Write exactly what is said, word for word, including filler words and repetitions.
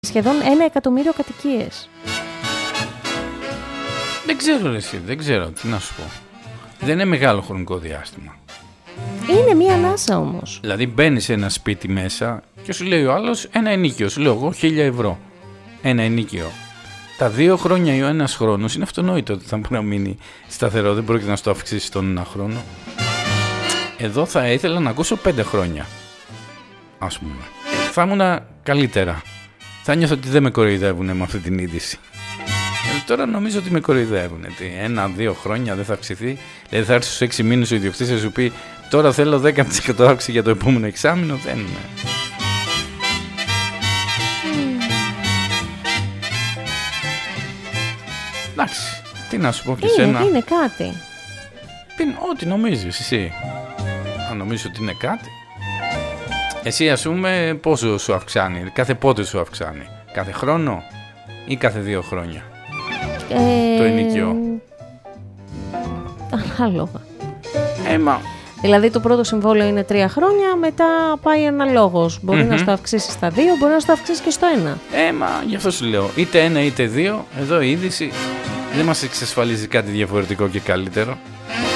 Σχεδόν ένα εκατομμύριο κατοικίες. Δεν ξέρω εσύ, δεν ξέρω, τι να σου πω. Δεν είναι μεγάλο χρονικό διάστημα. Είναι μία ανάσα όμως. Δηλαδή μπαίνεις σε ένα σπίτι μέσα και σου λέει ο άλλος ένα ενίκιο. Σου λέω εγώ χίλια ευρώ. Ένα ενίκιο. Τα δύο χρόνια ή ο ένας χρόνος είναι αυτονόητο ότι θα μπορεί να μείνει σταθερό. Δεν πρόκειται να στο αυξήσει τον ένα χρόνο. Εδώ θα ήθελα να ακούσω πέντε χρόνια. Ας πούμε. Θα ήμουν καλύτερα. Θα νιώθω ότι δεν με κοροϊδεύουν με αυτή την είδηση. Ε, τώρα νομίζω ότι με κοροϊδεύουν. Ένα-δύο χρόνια δεν θα αυξηθεί. Δηλαδή θα έρθει στους έξι μήνες ο ιδιοκτήτης και σου πει τώρα θέλω δέκα τοις εκατό αύξηση για το επόμενο εξάμηνο. Δεν είναι. Εντάξει, τι να σου πω και είναι, σένα. Είναι κάτι. Είναι, ό,τι νομίζεις εσύ. Αν νομίζεις ότι είναι κάτι. Εσύ ας πούμε πόσο σου αυξάνει, κάθε πότε σου αυξάνει. Κάθε χρόνο ή κάθε δύο χρόνια. Ε, το ενοικιό. Ανάλογα. Έμα. Δηλαδή το πρώτο συμβόλαιο είναι τρία χρόνια, μετά πάει αναλόγως. Μπορεί mm-hmm. να στο αυξήσει στα δύο, μπορεί να στο αυξήσει και στο ένα. Έμα, γι' αυτό σου λέω. Είτε ένα είτε δύο, εδώ η είδηση δεν μας εξασφαλίζει κάτι διαφορετικό και καλύτερο.